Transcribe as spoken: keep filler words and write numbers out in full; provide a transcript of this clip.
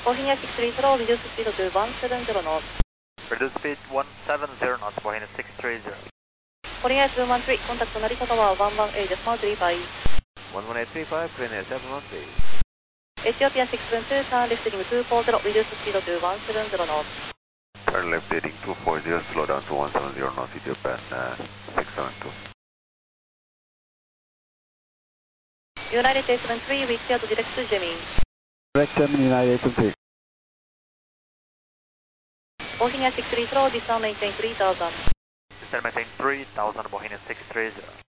Bohemia six three zero, reduce speed to one seven zero knots. Reduce speed one seven zero knots, Bohemia six three zero. Bohemia seven one three, contact Narita Tower one one eight three five. one one eight three five, clear near seven one three. Ethiopian six seven two, turn left heading two four zero, reduce speed to one seven zero knots. Turn left heading two four zero, slow down to one seven zero knots, Ethiopian uh, six seven two. United eight seven three, we clear to direct to Gemini. Direct Gemini, United eight seven three. Bohemia six three zero, descend maintain three thousand. Descend maintain three thousand, Bohemia six three zero.